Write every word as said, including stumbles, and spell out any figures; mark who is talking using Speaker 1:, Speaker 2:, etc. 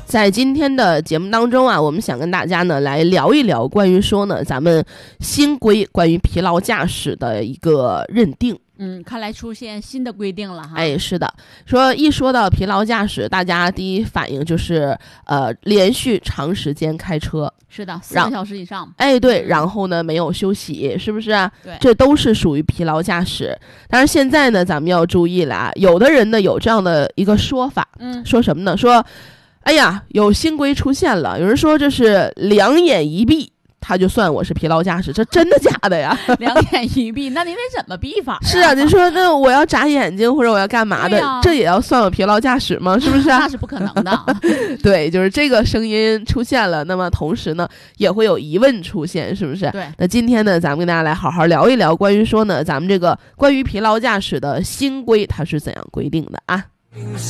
Speaker 1: 在今天的节目当中啊，我们想跟大家呢来聊一聊关于说呢咱们新规关于疲劳驾驶的一个认定。
Speaker 2: 嗯，看来出现新的规定了哈。
Speaker 1: 哎，是的，说一说到疲劳驾驶，大家第一反应就是呃连续长时间开车。
Speaker 2: 是的，四个小时以上。
Speaker 1: 哎，对，然后呢没有休息，是不是啊？
Speaker 2: 对，
Speaker 1: 这都是属于疲劳驾驶。但是现在呢，咱们要注意了啊，有的人呢有这样的一个说法，
Speaker 2: 嗯，
Speaker 1: 说什么呢？说，哎呀，有新规出现了，有人说这是两眼一闭，他就算我是疲劳驾驶，这真的假的呀？
Speaker 2: 两眼一闭，那您得怎么闭法、啊？
Speaker 1: 是啊，您说那我要眨眼睛或者我要干嘛的，
Speaker 2: 啊、
Speaker 1: 这也要算我疲劳驾驶吗？是不是、啊？
Speaker 2: 那是不可能的。
Speaker 1: 对，就是这个声音出现了，那么同时呢，也会有疑问出现，是不是？
Speaker 2: 对。
Speaker 1: 那今天呢，咱们跟大家来好好聊一聊关于说呢，咱们这个关于疲劳驾驶的新规它是怎样规定的啊？